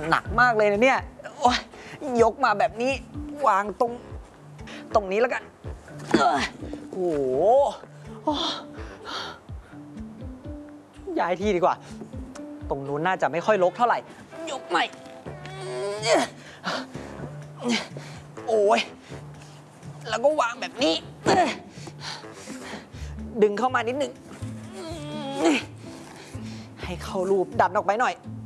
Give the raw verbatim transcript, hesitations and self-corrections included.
หนักมากเลยนะเนี่ยโอ๊ยยกมาแบบนี้วางตรงตรงนี้แล้วกันโอ้โหย้ายที่ดีกว่าตรงนู้นน่าจะไม่ค่อยรกเท่าไหร่ยกใหม่โอ้ยแล้วก็วางแบบนี้ดึงเข้ามานิดนึงให้เข้ารูปดันออกไปหน่อย